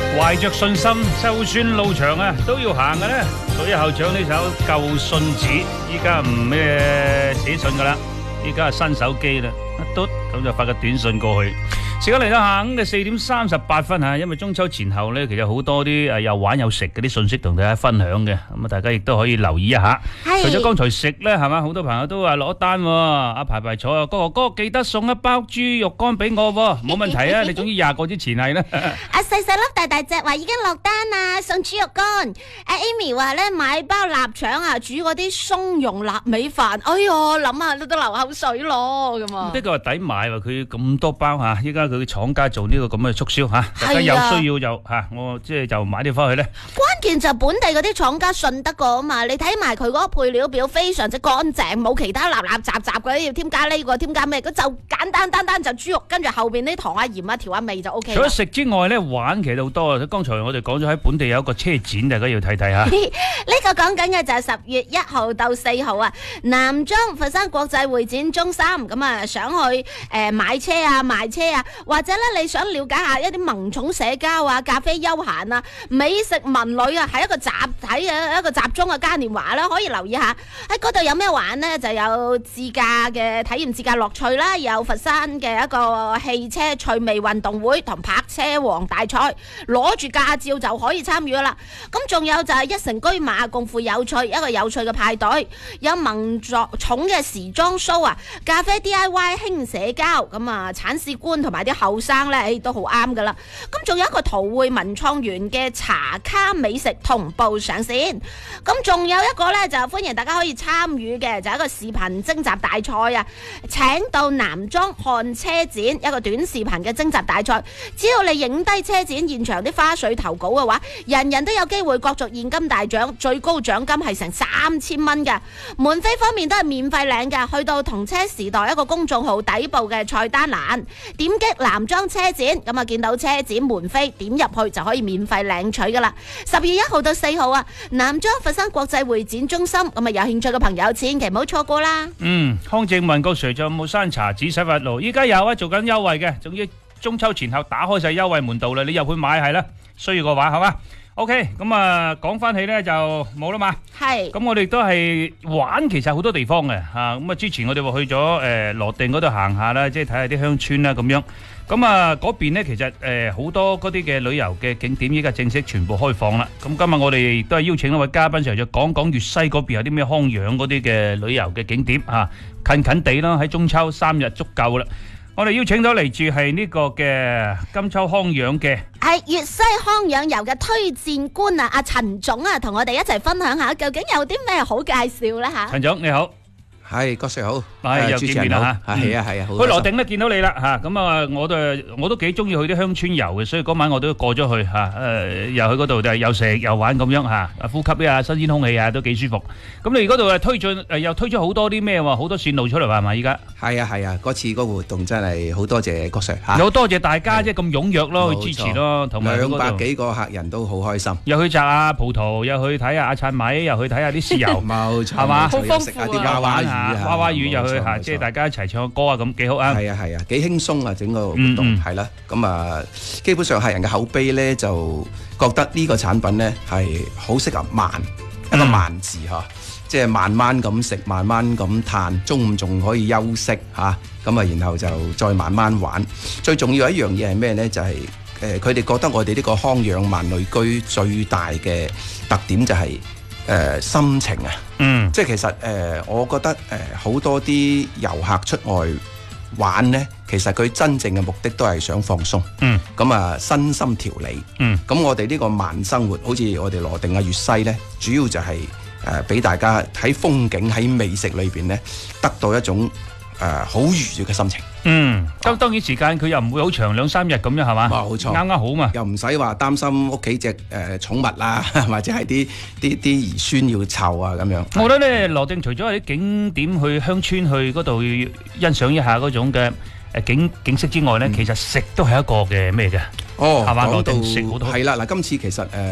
懷着信心，就算路長啊，都要行嘅咧。所以校長呢首舊信紙，依家唔咩寫信噶啦，依家係新手機啦，一嘟咁就發個短信過去。時間嚟到下午嘅4:38嚇，因為中秋前後咧，其實好多啲又玩又食嗰啲信息同大家分享嘅，咁啊大家亦都可以留意一下。除咗剛才食咧，係嘛，好多朋友都話攞單喎，阿排坐啊，哥哥記得送一包豬肉乾俾我喎，冇問題啊，你總之20個之前係啦。 阿細細粒大大隻話已經落單啦，送豬肉乾。阿 Amy 話咧買包臘腸啊，煮嗰啲松茸臘味飯，哎唷諗下都流口水咯咁啊。 呢個係抵買喎，佢咁多包嚇，依家佢廠家做呢個咁嘅促銷嚇，大家有需要就嚇，我即係就買啲翻去咧。 關鍵就本地嗰啲廠家信得過啊嘛，你睇埋佢嗰個配料表非常之乾淨，冇其他雜嗰啲要添加呢個添加咩，佢就簡單就豬肉，跟住後邊啲糖啊鹽啊調下味就 O K。除咗食之外咧，玩其實好多啊。剛才我哋講咗喺本地有一個車展，大家要睇睇嚇。 呢個講緊嘅就係10月1號到4號啊，南莊佛山國際會展中心咁啊，想去買車啊賣車啊，或者咧你想了解下一啲萌寵社交啊、咖啡休閒啊、美食文旅啊，係一個集體嘅一個集中嘅嘉年華啦，可以留意下喺嗰度有咩玩呢？就有自駕嘅體驗自駕樂趣啦，有佛山嘅一個汽車趣味運動會同泊車王大賽，攞住駕照就可以參與啦。咁仲有就係一城居馬共赴有趣，一個有趣嘅派對，有萌寵嘅時裝 show 啊，咖啡 DIY 輕社交，咁啊鏟屎官同埋啲後生咧，都好啱噶啦。咁仲有一個陶匯文創園嘅茶卡美食同步上線。咁仲有一個咧就歡迎大家可以參與嘅，就係一個視頻徵集大賽啊，請到南莊看車展，一個短視頻嘅徵集大賽。只要你影低車展現場啲花絮投稿嘅話，人人都有機會角逐現金大獎，最高獎金係成3000蚊嘅。門飛方面都係免費領嘅，去到同車時代一個公眾號底部嘅菜單欄，點擊南莊車展，咁啊見到車展門飛，點入去就可以免費領取噶啦。10月1號到4號啊，南莊佛山國際會展中心，咁啊有興趣嘅朋友千祈唔好錯過啦。 康正問個誰仲有冇山茶子洗髮露？依家有啊，做緊優惠嘅，總之中秋前後打開晒優惠門道啦，你入去買係啦，需要嘅話係嘛？OK， 咁啊講翻起咧就冇啦嘛。係。咁我哋都係玩，其實好多地方嘅嚇。咁啊之前我哋話去咗羅定嗰度行下啦，即係睇下啲鄉村啦咁樣。咁啊嗰邊咧其實好多嗰啲嘅旅遊嘅景點依家正式全部開放啦。咁今日我哋亦都係邀請一位嘉賓上嚟，就講講粵西嗰邊有啲咩康養嗰啲嘅旅遊嘅景點嚇，近近地啦，喺中秋3日足夠啦。我哋邀請到嚟自係呢個嘅金秋康養嘅係粵西康養遊嘅推薦官啊，阿陳總啊，同我哋一齊分享下究竟有啲咩好介紹咧嚇。 陳總你好。 係，郭 Sir 好， 又見面啦嚇， 係啊，去羅定咧見到你啦嚇，咁啊我都幾中意去啲鄉村遊嘅，所以嗰晚我都過咗去嚇，又去嗰度就又食又玩咁樣嚇，呼吸啊新鮮空氣啊都幾舒服。咁你嗰度又推出好多啲咩喎，好多線路出嚟係嘛依家？ 係啊，嗰次個活動真係好多謝郭 Sir 嚇， 有多謝大家即係咁踴躍咯，去支持咯，同埋 200幾個客人都好開心， 又去摘下葡萄，又去睇下阿燦米，又去睇下啲豉油， 冇錯， 係嘛？ 好豐富啊！啲娃娃魚。 娃娃魚又去嚇，即係大家一齊唱個歌啊，咁幾好啊！ 係啊，幾輕鬆啊，整個活動係啦。咁啊，基本上客人嘅口碑咧，就覺得呢個產品咧係好適合慢一個慢字嚇，即係慢慢咁食，慢慢咁嘆，中午仲可以休息嚇。咁啊，然後就再慢慢玩。最重要一樣嘢係咩咧？就係佢哋覺得我哋呢個康養慢旅居最大嘅特點就係心情啊，即係其實我覺得好多啲遊客出外玩呢，其實佢真正嘅目的都係想放鬆，咁啊身心調理，咁我哋呢個慢生活，好似我哋羅定啊粵西呢，主要就係俾大家喺風景喺美食裏邊呢，得到一種好愉悅嘅心情。 咁當然時間佢又唔會好長2-3日咁樣係嘛？ 冇錯， 啱啱好嘛， 又唔使話擔心屋企隻寵物啦，或者係啲兒孫要湊啊咁樣。 我覺得咧，羅定除咗係啲景點去鄉村去嗰度欣賞一下嗰種嘅景色之外咧，其實食都係一個嘅咩嘅。 哦， 係嘛？羅講到定食好多。 係啦，嗱，今次其實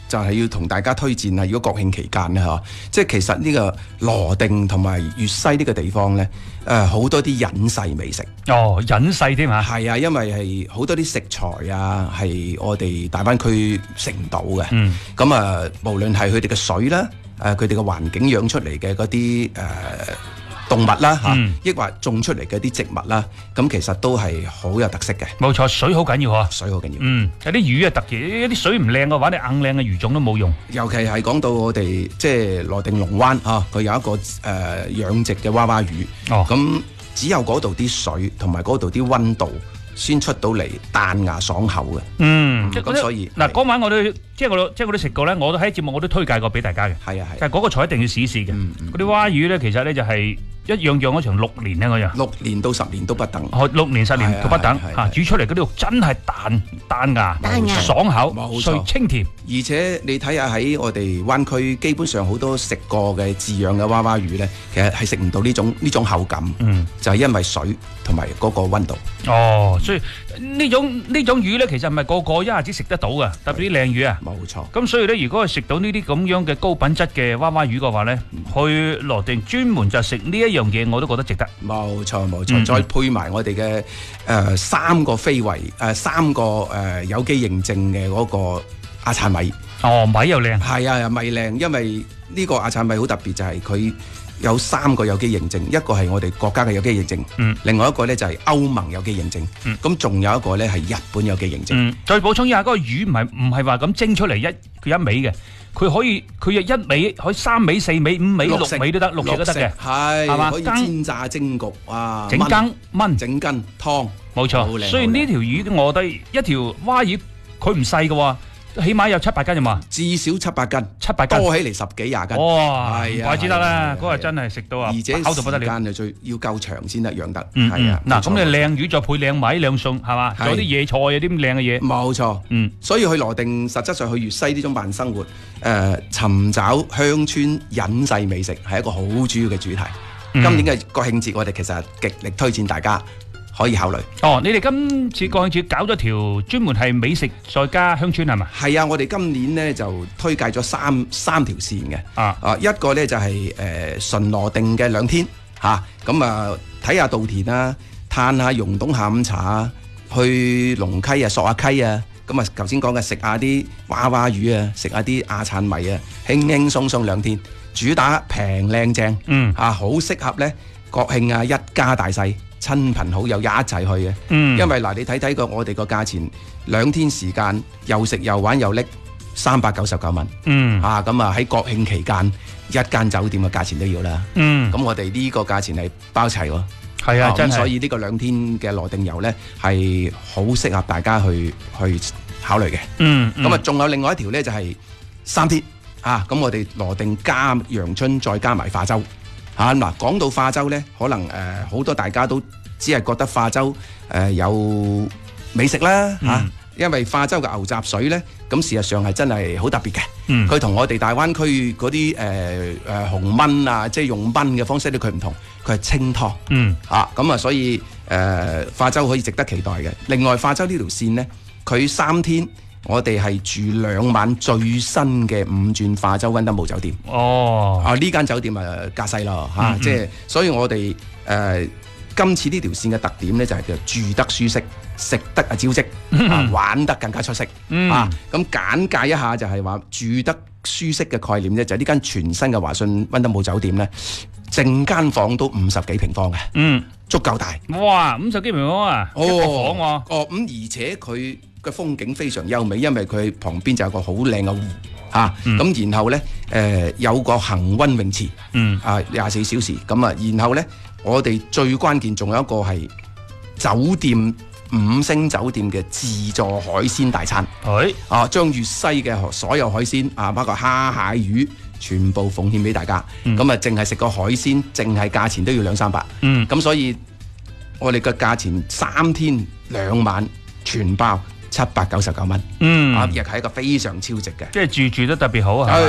就係要同大家推薦啊！如果國慶期間咧嚇，即係其實呢個羅定同埋粵西呢個地方咧，好多啲隱世美食。 哦，隱世添嚇。 係啊，因為係好多啲食材啊，係我哋大灣區食唔到嘅。咁無論係佢哋嘅水啦，佢哋嘅環境養出嚟嘅嗰啲動物啦嚇，抑或種出嚟嘅啲植物啦，咁其實都係好有特色嘅。 冇錯，水好緊要嗬。 水好緊要。 有啲魚啊特別，有啲水唔靚嘅話，你硬靚嘅魚種都冇用。 尤其係講到我哋即係羅定龍灣啊，佢有一個養殖嘅娃娃魚。咁只有嗰度啲水同埋嗰度啲溫度先出到嚟彈牙爽口嘅。咁所以嗱嗰晚我都我都食過咧，我都喺節目我都推介過俾大家嘅。 係啊係。 但係嗰個菜一定要試試嘅。嗰啲蛙魚咧，其實咧就係一樣養咗長6年咧，嗰樣。6年到10年都不等。6年10年都不等嚇，煮出嚟嗰啲肉真係彈牙、爽口、脆清甜。 而且你睇下喺我哋灣區，基本上好多食過嘅飼養嘅娃娃魚咧，其實係食唔到呢種口感。就係因為水同埋嗰個溫度。 所以呢種魚咧，其實唔係個個一下子食得到嘅，特別啲靚魚啊。 冇錯。 咁所以咧，如果係食到呢啲咁樣嘅高品質嘅娃娃魚嘅話咧，去羅定專門就食呢一樣嘢，我都覺得值得。 冇錯，再配埋我哋嘅3個非遺3個有機認證嘅嗰個亞燦米。 米又靚。係啊，米靚，因為呢個亞燦米好特別，就係佢有3個有機認證，一個係我哋國家嘅有機認證，另外一個咧就係歐盟有機認證，咁仲有一個咧係日本有機認證。 再補充一下，嗰個魚唔係話咁蒸出嚟佢一味嘅，佢有1味，可以3味、4味、5味、6味都得，6隻都得嘅，係嘛？ 可以煎炸、蒸焗啊， 整羹燜、 整羹湯，冇錯。所以呢條魚，我覺得一條蛙魚佢唔細嘅喎。起碼有7-8斤咋嘛？ 至少7-8斤 ，7-8斤多起嚟10幾20斤。 哇！怪之得啦，嗰日真係食到啊， 而且時間就要夠長先得養得。 係啊，嗱咁你靚魚再配靚米靚餸係嘛？仲有啲野菜啊啲咁靚嘅嘢。 冇錯，所以去羅定實質上去粵西呢種慢生活，尋找鄉村隱世美食係一個好主要嘅主題。今年嘅國慶節我哋其實極力推薦大家可以考慮。 你哋今次國慶節搞咗條專門係美食再加鄉村係嘛？ 係啊，我哋今年呢就推介咗三條線嘅。一個呢就係純羅定嘅2天嚇，咁睇下稻田啊，嘆下溶洞下午茶啊，去龍溪啊，索下溪啊，咁啊頭先講嘅食下啲娃娃魚啊，食下啲亞燦米啊，輕輕鬆鬆2天，主打平靚正，好適合呢國慶啊，一家大細親朋好友一齊去嘅。因為嗱，你睇過我哋個價錢2天時間，又食又玩又拎399蚊。咁啊喺國慶期間一間酒店嘅價錢都要啦。咁我哋呢個價錢係包齊喎。係啊，真係。所以呢個2天嘅羅定遊呢係好適合大家去考慮嘅。咁啊，仲有另外一條呢就係3天。咁我哋羅定加陽春再加埋化州。嗱，講到化州呢，可能好多大家都只係覺得化州有美食啦因為化州嘅牛雜水呢，咁事實上係真係好特別嘅。佢同我哋大灣區嗰啲紅燜啊，即係用燜嘅方式咧，佢唔同，佢係清湯。咁啊，所以化州可以值得期待嘅。另外，化州呢條線呢，佢3天。我哋係住2晚最新嘅5鑽化州溫登堡酒店。呢間酒店架勢咯即係，所以我哋今次呢條線嘅特點咧就係叫住得舒適，食得招積，玩得更加出色。咁簡介一下就係話住得舒適嘅概念咧，就係呢間全新嘅華信溫登堡酒店咧，淨間房都50幾平方嘅，足夠大。哇，50幾平方啊！一個房喎。而且佢嘅風景非常優美，因為佢旁邊就有個好靚嘅湖咁然後呢，有個恆溫泳池，24小時咁啊。然後呢，我哋最關鍵仲有一個係酒店5星酒店嘅自助海鮮大餐，將粵西嘅所有海鮮包括蝦蟹魚全部奉獻俾大家。咁淨係食個海鮮，淨係價錢都要200-300。咁所以我哋嘅價錢3天2晚全包。799蚊，亦係一個非常超值嘅，即係住得特別好啊！